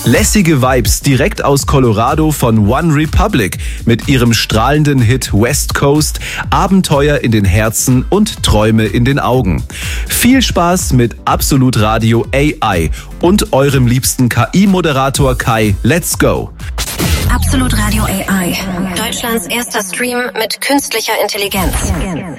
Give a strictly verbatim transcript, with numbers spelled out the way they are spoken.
Lässige Vibes direkt aus Colorado von One Republic mit ihrem strahlenden Hit West Coast, Abenteuer in den Herzen und Träume in den Augen. Viel Spaß mit Absolut Radio A I und eurem liebsten K I-Moderator Kai. Let's go! Absolut Radio A I. Deutschlands erster Stream mit künstlicher Intelligenz.